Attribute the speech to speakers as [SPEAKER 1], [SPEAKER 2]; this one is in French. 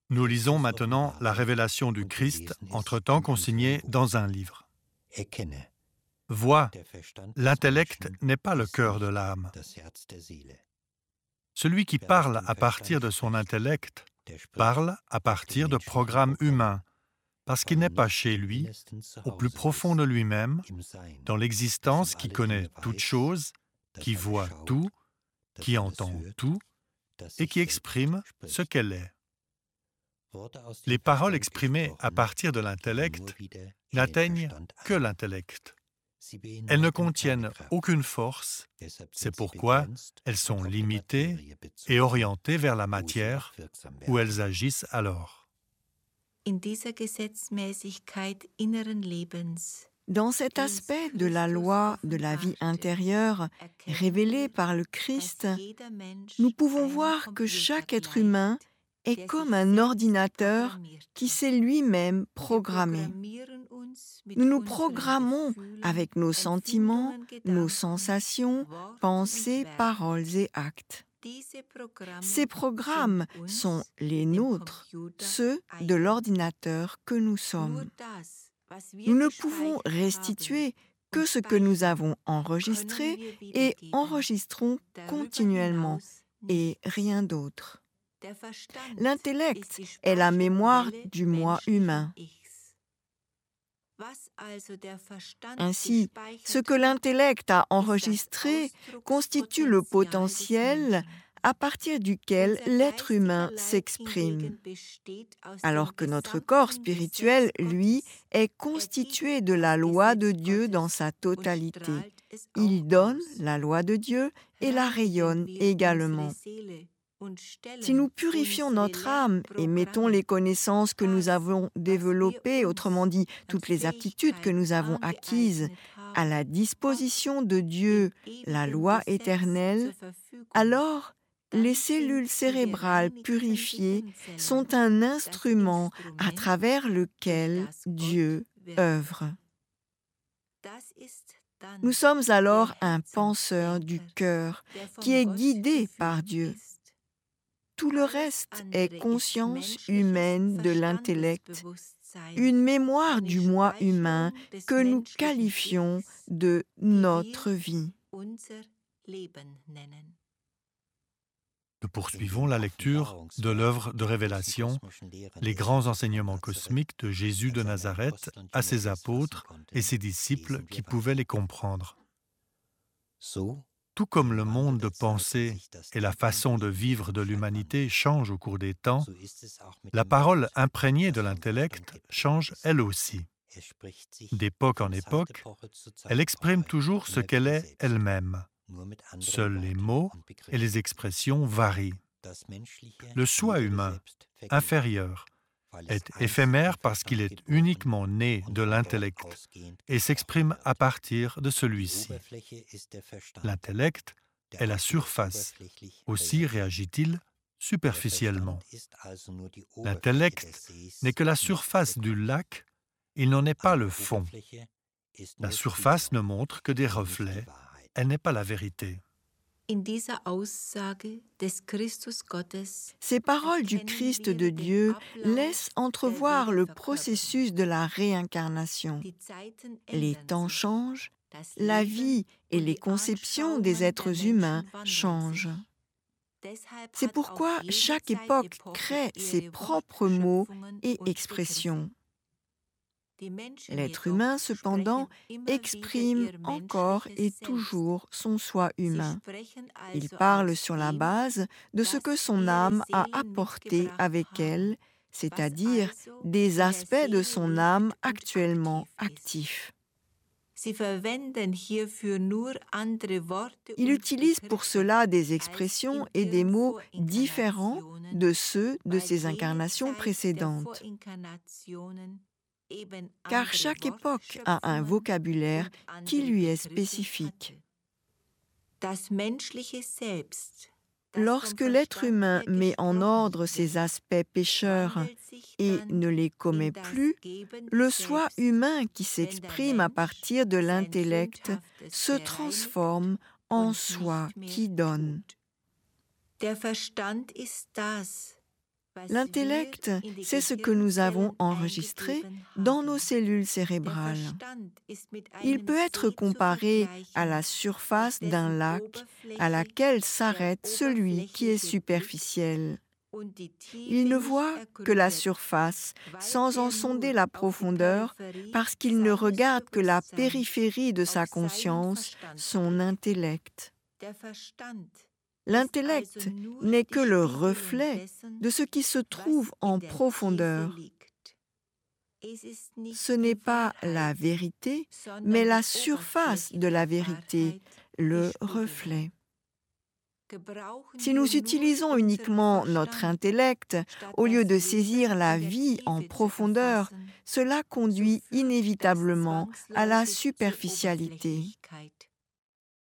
[SPEAKER 1] Nous lisons maintenant la révélation du Christ, entre-temps consignée dans un livre. Vois, l'intellect n'est pas le cœur de l'âme. Celui qui parle à partir de son intellect parle à partir de programmes humains, parce qu'il n'est pas chez lui, au plus profond de lui-même, dans l'existence qui connaît toutes choses, qui voit tout, qui entend tout et qui exprime ce qu'elle est. Les paroles exprimées à partir de l'intellect n'atteignent que l'intellect. Elles ne contiennent aucune force, c'est pourquoi elles sont limitées et orientées vers la matière où elles agissent alors.
[SPEAKER 2] Dans cet aspect de la loi de la vie intérieure révélée par le Christ, nous pouvons voir que chaque être humain est comme un ordinateur qui s'est lui-même programmé. Nous nous programmons avec nos sentiments, nos sensations, pensées, paroles et actes. Ces programmes sont les nôtres, ceux de l'ordinateur que nous sommes. Nous ne pouvons restituer que ce que nous avons enregistré et enregistrons continuellement, et rien d'autre. L'intellect est la mémoire du moi humain. Ainsi, ce que l'intellect a enregistré constitue le potentiel à partir duquel l'être humain s'exprime, alors que notre corps spirituel, lui, est constitué de la loi de Dieu dans sa totalité. Il donne la loi de Dieu et la rayonne également. Si nous purifions notre âme et mettons les connaissances que nous avons développées, autrement dit, toutes les aptitudes que nous avons acquises, à la disposition de Dieu, la loi éternelle, alors les cellules cérébrales purifiées sont un instrument à travers lequel Dieu œuvre. Nous sommes alors un penseur du cœur qui est guidé par Dieu. Tout le reste est conscience humaine de l'intellect, une mémoire du moi humain que nous qualifions de notre vie.
[SPEAKER 1] Nous poursuivons la lecture de l'œuvre de révélation, les grands enseignements cosmiques de Jésus de Nazareth à ses apôtres et ses disciples qui pouvaient les comprendre. Tout comme le monde de pensée et la façon de vivre de l'humanité changent au cours des temps, la parole imprégnée de l'intellect change elle aussi. D'époque en époque, elle exprime toujours ce qu'elle est elle-même. Seuls les mots et les expressions varient. Le soi humain, inférieur, est éphémère parce qu'il est uniquement né de l'intellect et s'exprime à partir de celui-ci. L'intellect est la surface, aussi réagit-il superficiellement. L'intellect n'est que la surface du lac, il n'en est pas le fond. La surface ne montre que des reflets, elle n'est pas la vérité.
[SPEAKER 2] Ces paroles du Christ de Dieu laissent entrevoir le processus de la réincarnation. Les temps changent, la vie et les conceptions des êtres humains changent. C'est pourquoi chaque époque crée ses propres mots et expressions. L'être humain, cependant, exprime encore et toujours son soi humain. Il parle sur la base de ce que son âme a apporté avec elle, c'est-à-dire des aspects de son âme actuellement actifs. Il utilise pour cela des expressions et des mots différents de ceux de ses incarnations précédentes. Car chaque époque a un vocabulaire qui lui est spécifique. Lorsque l'être humain met en ordre ses aspects pécheurs et ne les commet plus, le soi humain qui s'exprime à partir de l'intellect se transforme en soi qui donne. L'intellect, c'est ce que nous avons enregistré dans nos cellules cérébrales. Il peut être comparé à la surface d'un lac à laquelle s'arrête celui qui est superficiel. Il ne voit que la surface sans en sonder la profondeur parce qu'il ne regarde que la périphérie de sa conscience, son intellect. L'intellect n'est que le reflet de ce qui se trouve en profondeur. Ce n'est pas la vérité, mais la surface de la vérité, le reflet. Si nous utilisons uniquement notre intellect, au lieu de saisir la vie en profondeur, cela conduit inévitablement à la superficialité.